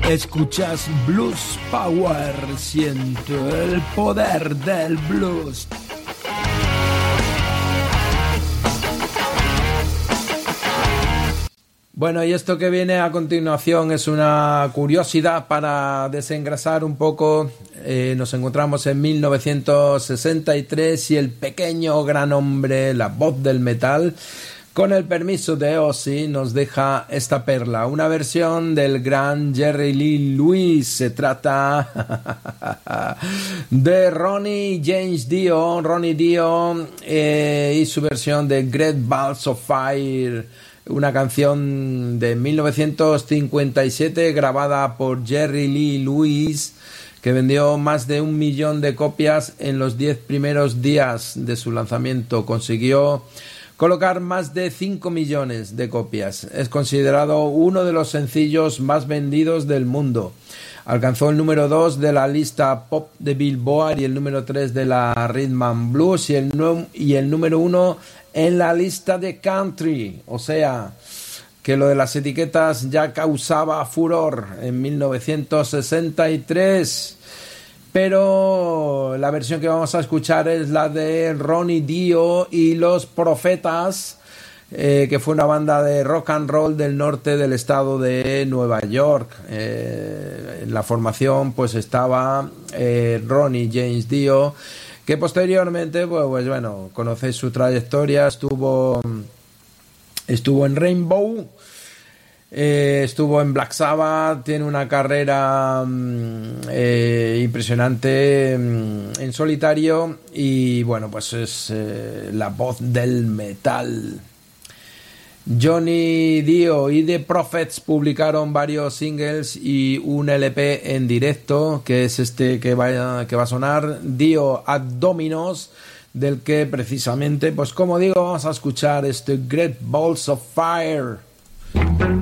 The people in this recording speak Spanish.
Escuchas Blues Power, siento el poder del blues. Bueno, y esto que viene a continuación es una curiosidad para desengrasar un poco. Nos encontramos en 1963 y el pequeño gran hombre, la voz del metal, con el permiso de Ozzy, nos deja esta perla, una versión del gran Jerry Lee Lewis. Se trata de Ronnie James Dio, y su versión de Great Balls of Fire, una canción de 1957 grabada por Jerry Lee Lewis, que vendió más de 1 millón de copias en los 10 primeros días de su lanzamiento. Consiguió colocar más de 5 millones de copias. Es considerado uno de los sencillos más vendidos del mundo. Alcanzó el número 2 de la lista pop de Billboard y el número 3 de la Rhythm and Blues y el número 1 en la lista de country. O sea, que lo de las etiquetas ya causaba furor en 1963. Pero la versión que vamos a escuchar es la de Ronnie Dio y los Profetas, que fue una banda de rock and roll del norte del estado de Nueva York. En la formación pues estaba Ronnie James Dio, que posteriormente pues bueno, conocéis su trayectoria. Estuvo en Rainbow, estuvo en Black Sabbath, tiene una carrera impresionante en solitario y bueno, pues es la voz del metal. Johnny Dio y The Prophets publicaron varios singles y un LP en directo, que es este que va a sonar, Dio ad Dominos, del que precisamente, pues como digo, vamos a escuchar este Great Balls of Fire.